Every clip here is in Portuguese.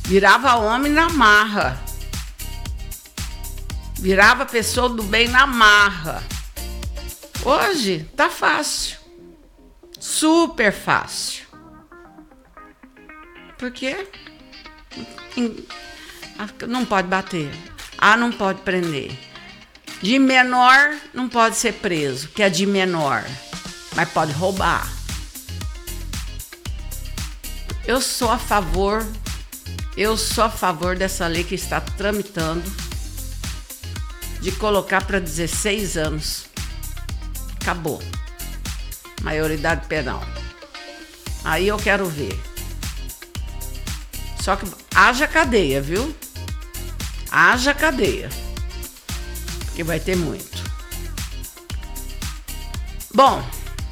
Virava homem na marra. Virava pessoa do bem na marra. Hoje tá fácil. Super fácil. Por quê? Não pode bater. Não pode prender. De menor não pode ser preso, que é de menor. Mas pode roubar. Eu sou a favor dessa lei que está tramitando de colocar para 16 anos. Acabou. Maioridade penal. Aí eu quero ver. Só que haja cadeia, viu? Haja cadeia. Porque vai ter muito. Bom.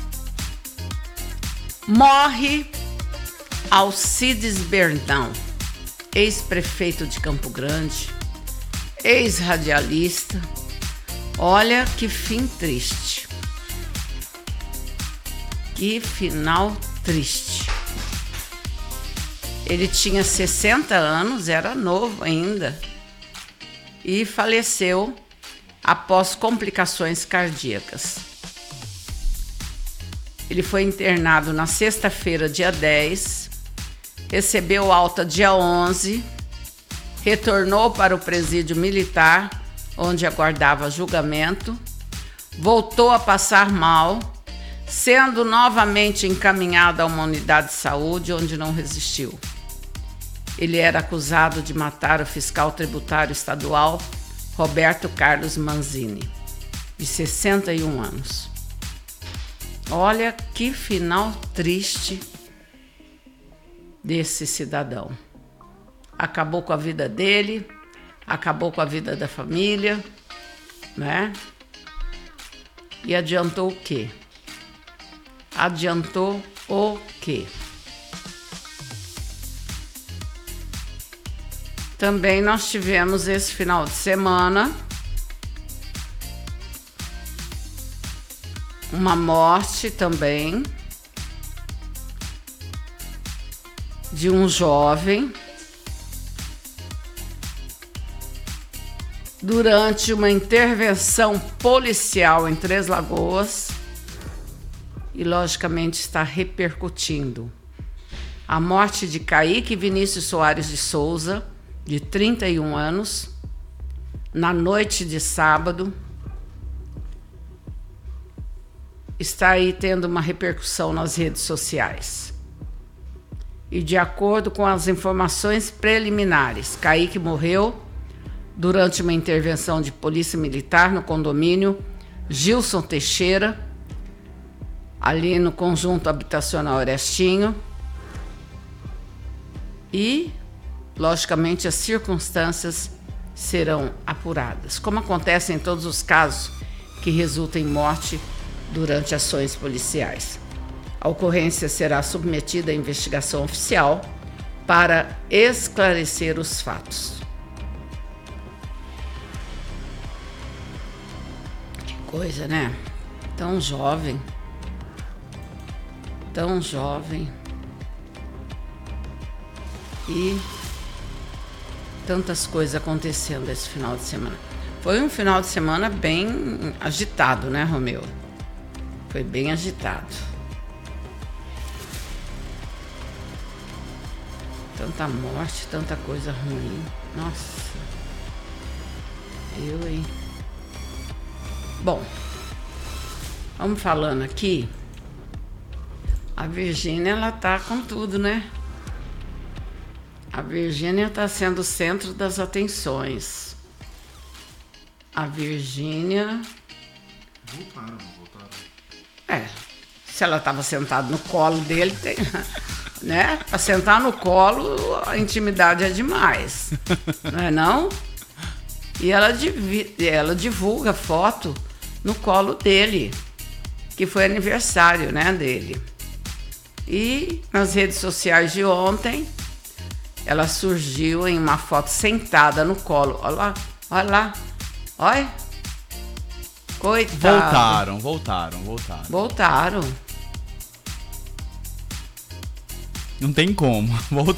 Morre Alcides Bernão, ex-prefeito de Campo Grande, ex-radialista. Olha que fim triste. Que final triste. Ele tinha 60 anos, era novo ainda, e faleceu após complicações cardíacas. Ele foi internado na sexta-feira, dia 10, recebeu alta dia 11, retornou para o presídio militar, onde aguardava julgamento, voltou a passar mal, sendo novamente encaminhado a uma unidade de saúde, onde não resistiu. Ele era acusado de matar o fiscal tributário estadual Roberto Carlos Manzini, de 61 anos. Olha que final triste desse cidadão. Acabou com a vida dele, acabou com a vida da família, né? E adiantou o quê? Adiantou o quê? Também nós tivemos esse final de semana uma morte também de um jovem durante uma intervenção policial em Três Lagoas e, logicamente, está repercutindo. A morte de Kaique Vinícius Soares de Souza, de 31 anos, na noite de sábado, está aí tendo uma repercussão nas redes sociais. E de acordo com as informações preliminares, Kaique morreu durante uma intervenção de polícia militar no condomínio Gilson Teixeira, ali no conjunto habitacional Orestinho. E, logicamente, as circunstâncias serão apuradas, como acontece em todos os casos que resultam em morte durante ações policiais. A ocorrência será submetida à investigação oficial para esclarecer os fatos. Que coisa, né? Tão jovem. Tão jovem. E tantas coisas acontecendo esse final de semana. Foi um final de semana bem agitado, né, Romeu? Foi bem agitado. Tanta morte, tanta coisa ruim. Nossa. Hein? Bom, vamos falando aqui. A Virgínia, ela tá com tudo, né? A Virgínia tá sendo o centro das atenções. A Virgínia... Voltaram. Se ela estava sentada no colo dele, né? Para sentar no colo, a intimidade é demais, não é não? E ela divulga foto no colo dele, que foi aniversário, né, dele. E nas redes sociais de ontem, ela surgiu em uma foto sentada no colo. Olha lá. Olha. Coitado. Voltaram. Não tem como.